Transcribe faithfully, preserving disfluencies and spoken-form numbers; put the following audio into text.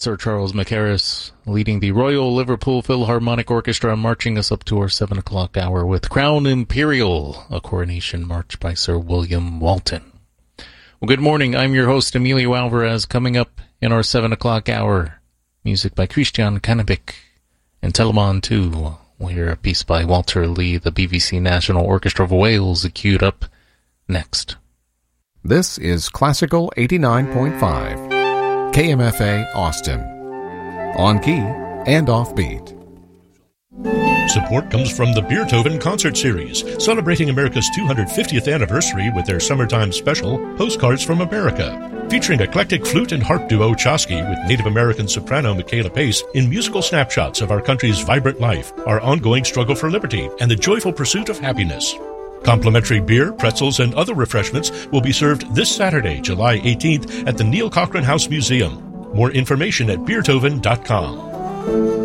Sir Charles Mackerras leading the Royal Liverpool Philharmonic Orchestra, marching us up to our seven o'clock hour with Crown Imperial, a coronation march by Sir William Walton. Well, good morning. I'm your host, Emilio Alvarez. Coming up in our seven o'clock hour, music by Christian Kanabik and Telemon two. We'll hear a piece by Walter Lee, the B B C National Orchestra of Wales, queued up next. This is Classical eighty-nine point five, K M F A Austin, on key and offbeat. Support comes from the Beethoven Concert Series, celebrating America's two hundred fiftieth anniversary with their summertime special, Postcards from America. Featuring eclectic flute and harp duo Chosky with Native American soprano Michaela Pace in musical snapshots of our country's vibrant life, our ongoing struggle for liberty, and the joyful pursuit of happiness. Complimentary beer, pretzels, and other refreshments will be served this Saturday, July eighteenth, at the Neil Cochran House Museum. More information at beethoven dot com.